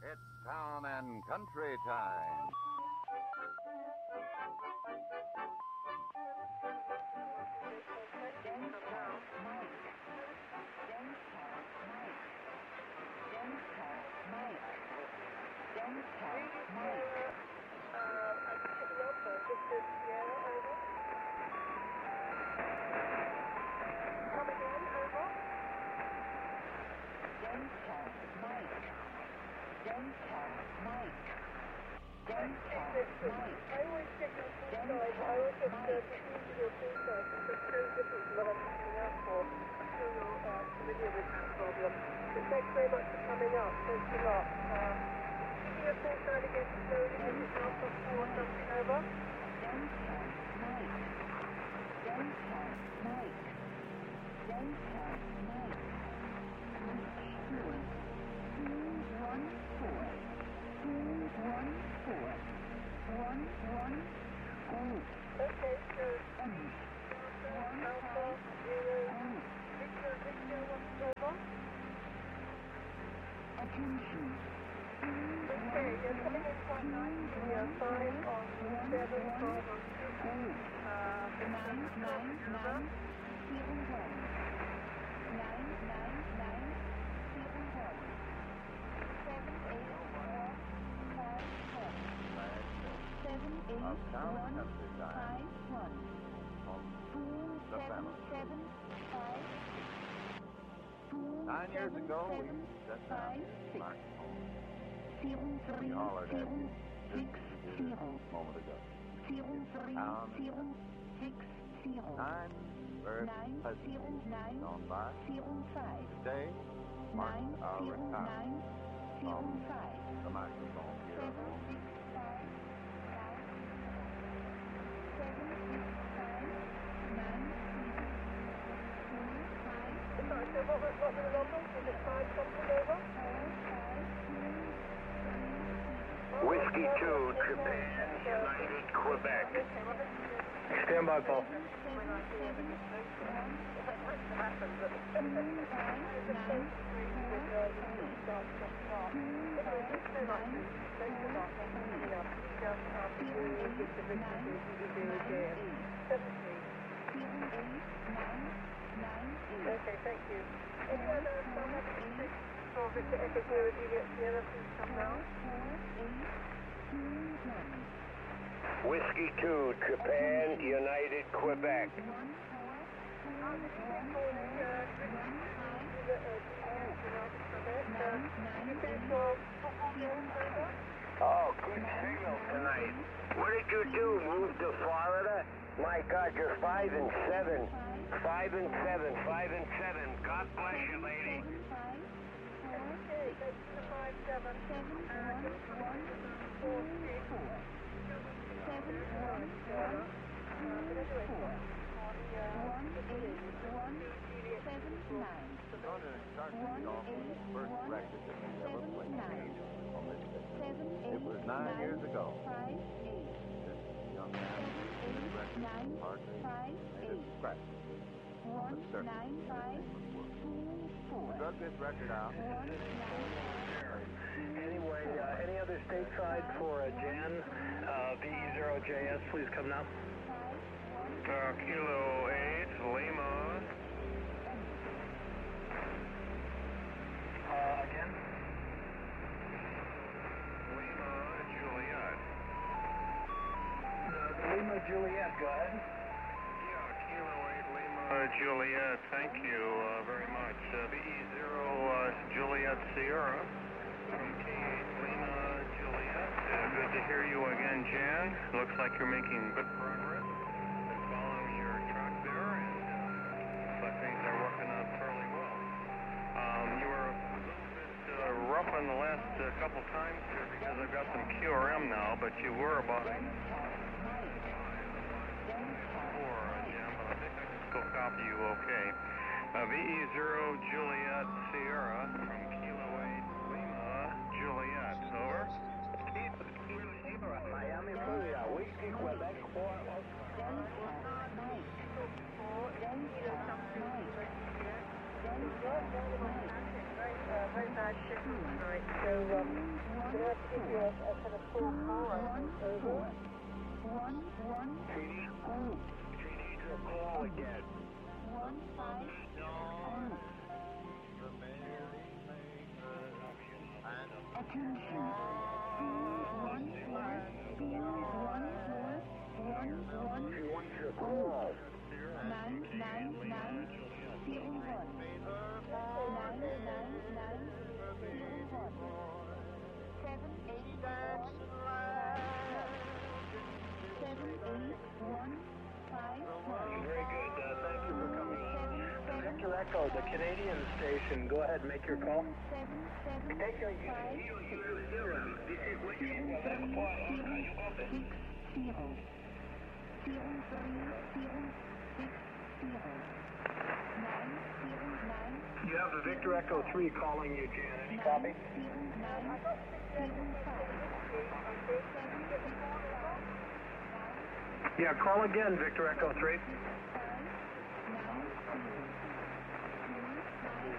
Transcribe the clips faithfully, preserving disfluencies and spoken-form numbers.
It's town and country time. Thanks very much for coming up. Thanks a lot. Um, give me a full sign again slowly. Is it not for four something over? Okay, so Alpha, Zero, Victor, Victor, what's over? Attention. Okay, you're coming in quite nicely. You're five on seven, five on six. Uh, Nine, nine, nine, zero, one. Nine, nine, nine, zero, one. Seven, eight, one, five, one. Seven, eight, Of town one, and country time. five, one. On Two, the seven, family. seven, five. Two, Nine years seven, ago, we seven, sat down five, in six. Mark home. Zero, three, We hollered at zero, you six, just as you did zero. a moment ago. Zero, It's three, town and zero, six, zero. Nine very Nine, pleasant zero, years nine, gone by. zero, five. Today marks Nine, our zero, nine, retirement zero, from five. the microphone here at Seven, home. six, five, nine, seven, six, five, nine, two, five, Sorry, so what were, what were the numbers? Was it five something over? four, five, two, Whiskey two, Japan, United, Quebec. Okay, well, this is Stand by, Paul. seven, seven, seven, one, happens at two, five, nine, four, three, Anyway, thanks so much. Thanks a lot. Thanks for coming up. Just after you give the victim to zero J M. seventeen. zero, eight, nine, nine, eight. Okay, thank you. Any other South African six for Victor Echo Zero Juliet Sierra, please come now. Four, eight, two, one. Whiskey two, Japan, United, Quebec. One, four, two, Uh, this is one, calling uh, one, five, Juliet uh, Juliet United Quebec. Uh, nine, you nine, finish eight, your football game, over? Oh, good signal tonight. What did you do? Move to Florida? My God, you're five and seven. Five and seven, five and seven. God bless you, lady. seven, five, four, Okay, thanks for the five seven. seven, one, one, Four two, six. four. Seven, one, one, two, four. One, eight, one, seven, nine. Going to start One, me off with the eight, first one, record that we ever seven, played nine. on this station. Seven, It eight, was nine nine, years ago. five, eight. This young man Seven, made this eight, record nine, hardly five, made a eight. scratch. One, But certainly nine, the five, entertainment world. two, four. We drug this record out. One, nine, five, two, Anyway, four. uh, any other stateside for uh, Jan? Uh, V E zero J S, please come now. Five, one, Uh, Kilo eight, Lima. Uh, again? Lima, Juliet. Uh, Lima Juliet, go ahead. Yeah, Kilo eight, Lima, Juliet. Thank you uh, very much. Uh, V E zero, uh, Juliet Sierra. From T eight, Lima, Juliet. Uh, good to hear you again, Jan. Looks like you're making good progress. Been following your track there, and uh, looks like things are working out fairly well. Um, you were a little bit uh, rough on the last uh, couple times here because I've got some Q R M now, but you were about four, uh, Jim, but I think I can still copy you okay. Uh, V E zero Juliet Sierra from Kilo eight Lima Juliet. Over. Miami, Florida, Whiskey, Quebec, four, Very, uh, very nice schedule tonight, so um, we're going to have to give you a, a kind of full call, I think, over. One, one, She needs, oh, she needs a call again. one, five, oh. Attention. C one four, field one four, one one, She wants a call. nine nine nine, zero one. Nine nine nine, zero one. Seven eight one, seven eight one, five one. Very good. Uh, thank you for coming. Seven seven Victor Echo, the Canadian station. Go ahead and make your call. seven seven Echo, you, five you, you live zero. This is what you zero have a call. Okay, you got it. six zero zero three zero six zero nine zero nine You have a Victor Echo three calling you, Jan. Any copy? nine zero nine zero five seven six five Yeah, call again, Victor Echo three. five nine zero two five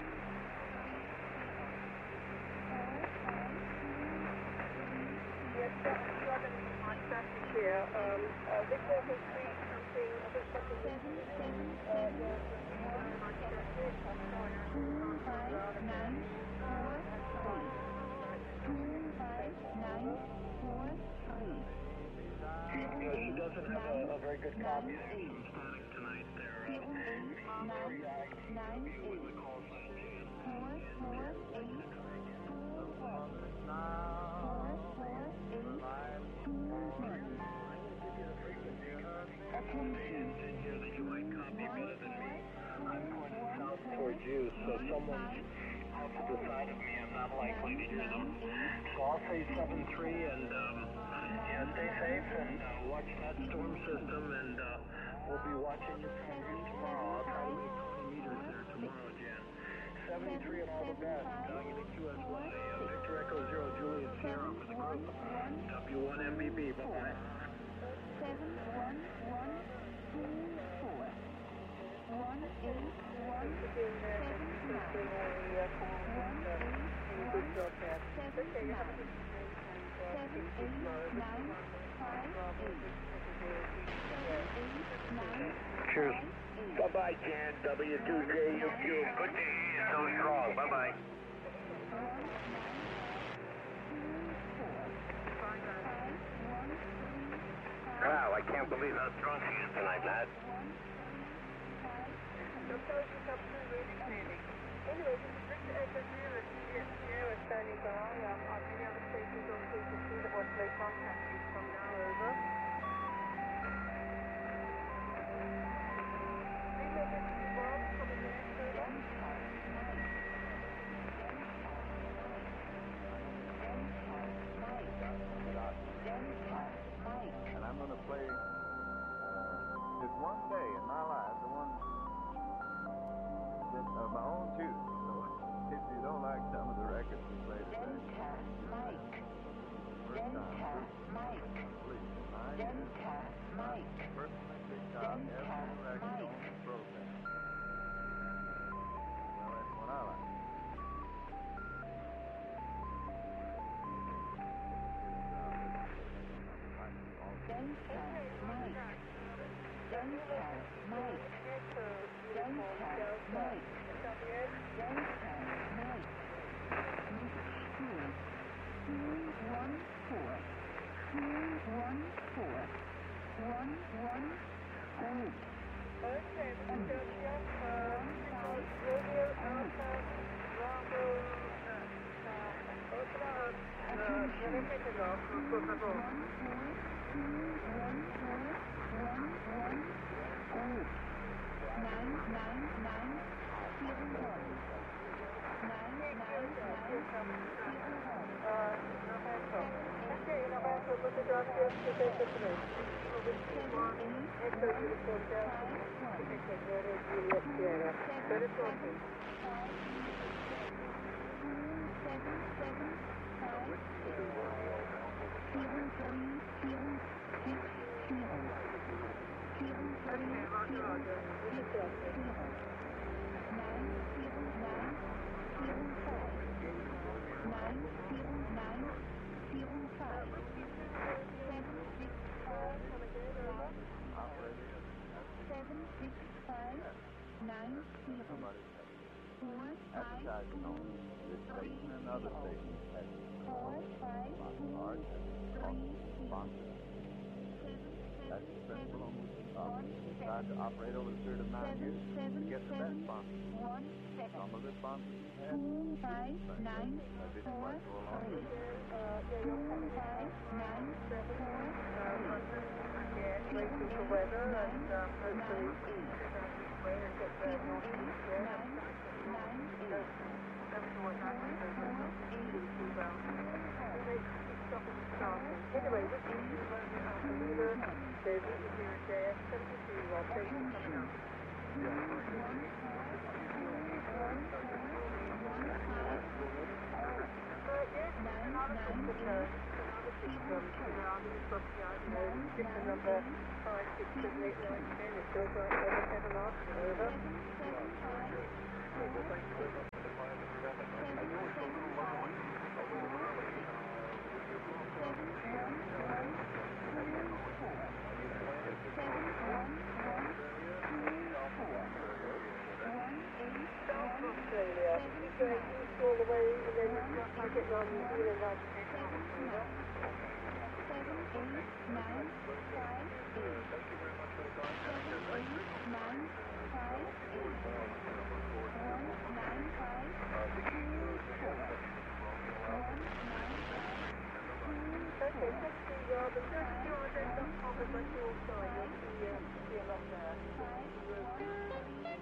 Yes, sir, I'm struggling with my traffic here. Um, uh, Victor Echo three something, I think something seven seven uh, seven yeah, very much traffic. I'm sorry. two five nine four three two five nine four three You know, she doesn't have a, a very good copy. There's eight some static tonight there. zero eight nine nine eight four four eight two one four four eight two one. Attention. Here that you might copy better than me. I'm pointing south towards you, so someone's off to the side of me. I'm not likely to hear them. So I'll say seven three, and um, yeah, stay safe and uh, watch that storm system, and uh, we'll be watching your progress tomorrow. I'll try to make twenty meters there tomorrow, Jan. seven three and all the best. Telling you the Q S Y, uh, Victor Echo Zero Juliet Sierra for the group. W one M B B. Bye bye. Seven one one two four one eight one seven nine one eight one seven nine seven eight nine five eight seven eight nine Cheers. five eight Bye-bye, Jan. W two J U Q. Good to hear you so strong. Bye-bye. one nine two four five one three five Wow, I can't believe how strong she is tonight, Matt. one three five The approach is up to really clearly. Anyway, this is Victor Echo Zero, Juliet Sierra standing by. Um, I'll be on the stations on three fifteen that want to make contact with you from now over. Relay this to Bob coming in, over. And I'm going to play uh, just one day in my life, the one that, of my own choosing. So if you don't like some of the records we play today, first time, please, mine is personally picked out every record on the program. Well, that's what I like. Okay, this is Joseph, uh, Radio Alpha, Bravo, uh, otra, uh, repítelo, por favor. Nine nine nine zero one nine nine nine zero one. Uh, Roberto. Okay, Roberto, put the dossier to take the through. Echo Uniform Delta, Echo Zero Juliet Sierra. So reporting. Seven seven five zero three zero six zero zero three Roger, Roger. six zero nine zero nine zero five seven six five nine zero four five two three four five two three zero. That's the principle on which um, we tried to operate over the period of nine years to get the best sponsors. Some of the sponsors had two five nine that didn't four quite go along three with it. two five nine four three Yeah, waiting for weather and um, hopefully rain and get the north east there. nine eight That's what happens over the well. They keep stopping and starting. Anyway, this is University of Alphalina. There's Eaton here and there. seventy-two, Rob. Thank you for coming up. Uh, yes, another system there. Another system. You know, I'm in the property, I don't know, system number five, six, seven, eight, nine, ten. It feels like seven, seven, after, over. South Australia. Keep going east all the way, and then you get on New Zealand, Argentina, Australia. seven eight nine five eight seven eight nine five eight one nine five two four one nine five Okay, thank you, Rob. And just do our dot com as my full sign. You'll see, uh, see a lot there. five one